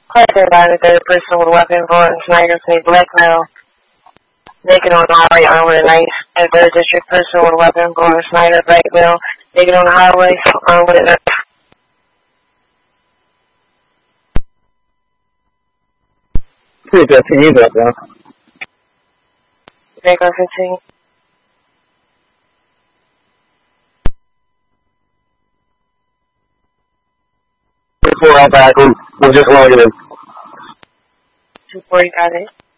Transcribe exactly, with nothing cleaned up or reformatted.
Question about a third person with a weapon, bullet, and sniper, say black male. Naked on the highway, armed with a knife. A third district person with a weapon, bullet, and sniper, black male. Naked on the highway, armed with a knife. Pretty good teams up there. Take on fifteen. Four out back. We're just logging in. two forty, got it.